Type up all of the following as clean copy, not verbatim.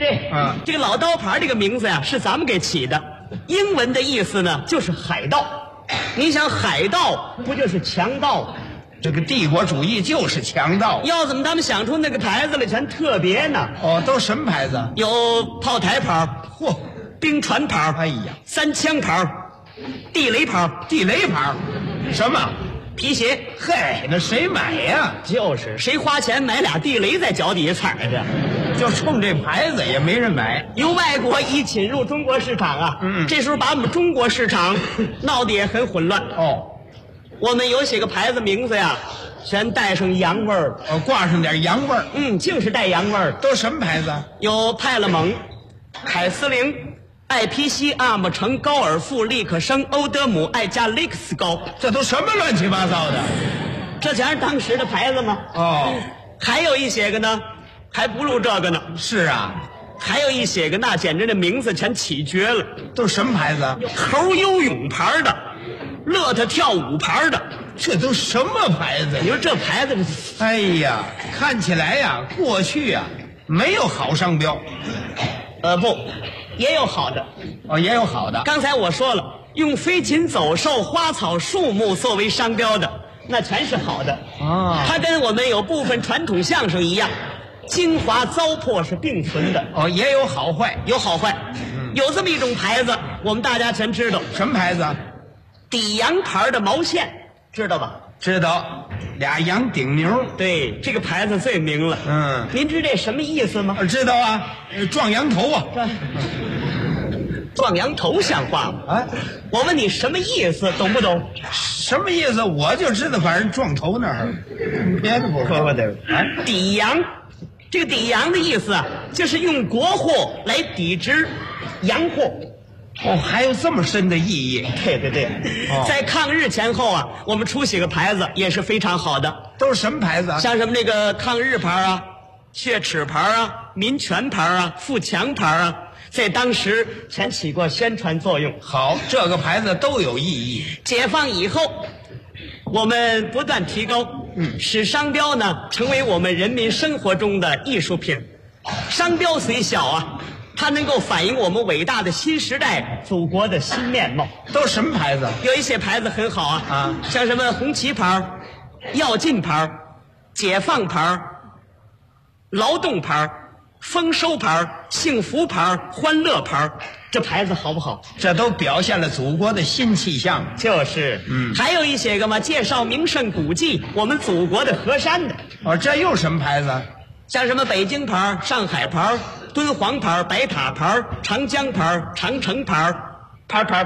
这个老刀牌这个名字呀，是咱们给起的，英文的意思呢就是海盗。你想海盗不就是强盗吗？ 这个帝国主义就是强盗。 要怎么他们想出那个牌子来全特别呢？ 哦，都什么牌子？ 有炮台牌， 嚯， 冰船牌， 哎呀， 三枪牌，地雷牌， 地雷牌，什么？ 皮鞋。 嘿，那谁买呀？ 就是谁花钱买俩地雷在脚底下踩着， 就冲这牌子也没人买。 由外国一侵入中国市场啊，这时候把我们中国市场闹得也很混乱。 哦， 我们有些个牌子名字呀，全带上洋味儿， 挂上点洋味儿。 就是带洋味儿。 都什么牌子？ 有派勒蒙、凯司令、艾皮西、阿姆城、高尔夫、利克生、欧德姆、艾加雷克斯高， 这都什么乱七八糟的？ 这全是当时的牌子吗？ 哦， 还有一些个呢，还不如这个呢。 是啊， 还有一些个那简直那名字全起绝了， 都什么牌子？ 猴游泳牌的，乐特跳舞牌的， 这都什么牌子？ 你说这牌子， 哎呀，看起来呀，过去呀没有好商标。 不，也有好的。 哦，也有好的。 刚才我说了，用飞禽走兽、花草树木作为商标的，那全是好的。它跟我们有部分传统相声一样，精华糟粕是并存的。 哦，也有好坏， 有好坏。有这么一种牌子，我们大家全知道， 什么牌子？ 底洋牌的毛线，知道吧？ 知道，俩羊顶牛。 对，这个牌子最明了。您知这什么意思吗？ 知道啊，撞羊头啊。 撞羊头像话吗？我问你什么意思，懂不懂？ 什么意思？我就知道，反正撞头那儿，别的不说。 抵洋，这个抵洋的意思啊，就是用国货来抵制洋货。 哦，还有这么深的意义？ 对。在抗日前后啊，我们出些个牌子也是非常好的。 都是什么牌子啊？ 像什么那个抗日牌啊、血耻牌啊、民权牌啊、富强牌啊，在当时全起过宣传作用。 好，这个牌子都有意义。 解放以后，我们不断提高，使商标呢成为我们人民生活中的艺术品。商标虽小啊，它能够反映我们伟大的新时代祖国的新面貌。 都什么牌子？ 有一些牌子很好啊，像什么红旗牌、跃进牌、解放牌、劳动牌、丰收牌、幸福牌、欢乐牌，这牌子好不好？ 这都表现了祖国的新气象。 就是，还有一些个嘛，介绍名胜古迹，我们祖国的河山的。 哦，这又什么牌子？ 像什么北京牌、上海牌、敦煌牌、白塔牌、长江牌、长城牌，牌， 叫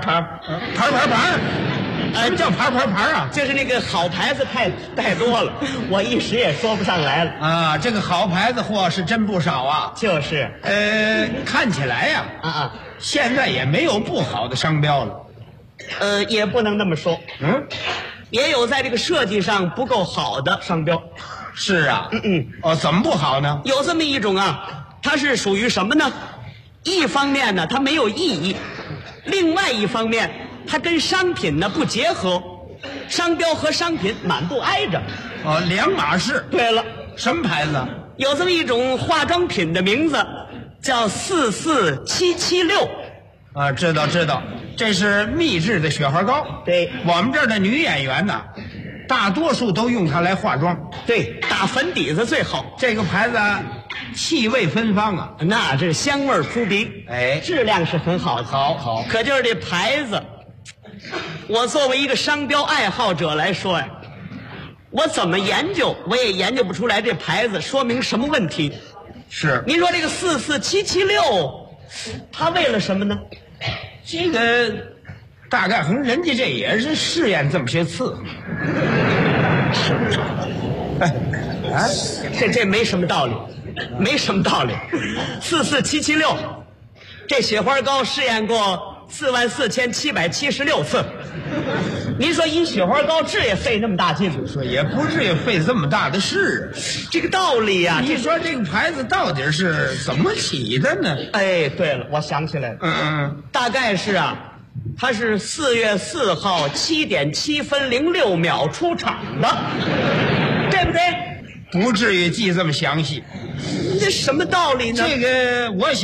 牌啊！ 就是那个好牌子太多了，我一时也说不上来了啊。这个好牌子货是真不少啊。 就是， 看起来呀，现在也没有不好的商标了。 也不能那么说。也有在这个设计上不够好的商标。 是啊。怎么不好呢？ 有这么一种啊，它是属于什么呢？一方面呢，它没有意义；另外一方面，它跟商品呢不结合，商标和商品满不挨着。 两码事。 对了， 什么牌子？ 有这么一种化妆品的名字叫44776。 知道，这是秘制的雪花膏。 对， 我们这儿的女演员呢，大多数都用它来化妆。 对，打粉底子最好。 这个牌子气味芬芳啊， 那这香味扑鼻，质量是很好的。 好。 可就是这牌子，我作为一个商标爱好者来说呀，我怎么研究我也研究不出来这牌子说明什么问题。 是， 您说这个44776，它为了什么呢？ 这个大概可能人家这也是试验这么些次。 这没什么道理，没什么道理。44776，这雪花膏试验过44776次。您说一雪花膏治也费那么大劲， 说也不至于费这么大的事。 这个道理呀， 你说这个牌子到底是怎么起的呢？ 对了，我想起来了。大概是啊，它是4月4号7点7分06秒出厂的，对不对？ 不至于记这么详细。 这什么道理呢？ 这个我想